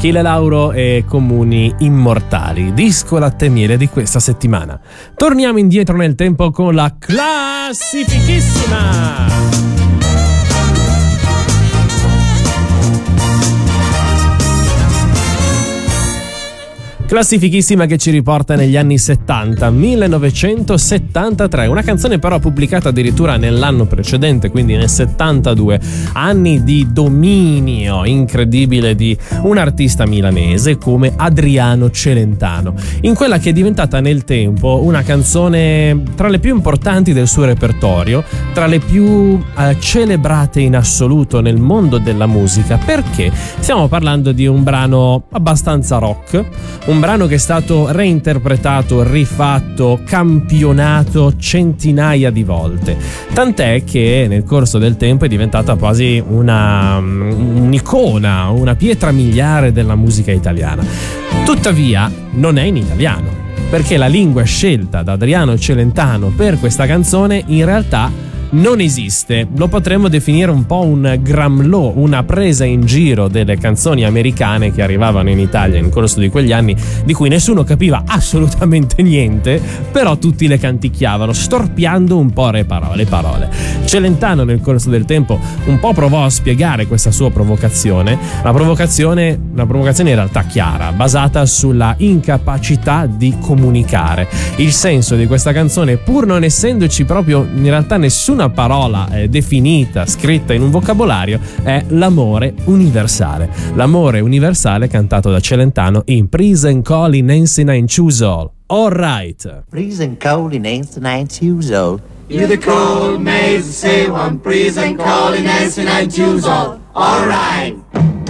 Achille Lauro e Comuni Immortali, disco latte e miele di questa settimana. Torniamo indietro nel tempo con la classifichissima. Classifichissima che ci riporta negli anni 70, 1973, una canzone però pubblicata addirittura nell'anno precedente, quindi nel 72, anni di dominio incredibile di un artista milanese come Adriano Celentano, in quella che è diventata nel tempo una canzone tra le più importanti del suo repertorio, tra le più celebrate in assoluto nel mondo della musica, perché stiamo parlando di un brano abbastanza rock, un brano che è stato reinterpretato, rifatto, campionato centinaia di volte, tant'è che nel corso del tempo è diventata quasi un'icona, una pietra miliare della musica italiana. Tuttavia non è in italiano, perché la lingua scelta da Adriano Celentano per questa canzone in realtà non esiste. Lo potremmo definire un po' un gramlò, una presa in giro delle canzoni americane che arrivavano in Italia nel corso di quegli anni, di cui nessuno capiva assolutamente niente, però tutti le canticchiavano, storpiando un po' le parole. Celentano nel corso del tempo un po' provò a spiegare questa sua provocazione, una provocazione in realtà chiara, basata sulla incapacità di comunicare. Il senso di questa canzone, pur non essendoci proprio in realtà nessuna parola definita, scritta in un vocabolario, è l'amore universale. L'amore universale cantato da Celentano in Please and Call in Nancy Nine Choose All. All right. Please and call in Nancy Nine Choose All. You the cold maze, say one, please and call in Nancy Nine Choose All. All right.